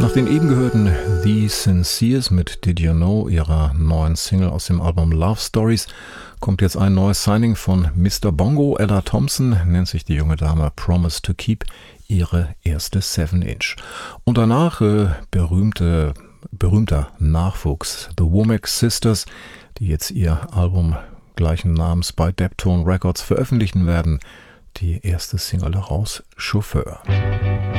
Nach den eben gehörten The Sinceres mit Did You Know, ihrer neuen Single aus dem Album Love Stories, kommt jetzt ein neues Signing von Mr. Bongo. Ella Thompson nennt sich die junge Dame, Promise to Keep, ihre erste 7-Inch. Und danach berühmter Nachwuchs, The Womack Sisters, die jetzt ihr Album gleichen Namens bei Deptone Records veröffentlichen werden. Die erste Single daraus, Chauffeur.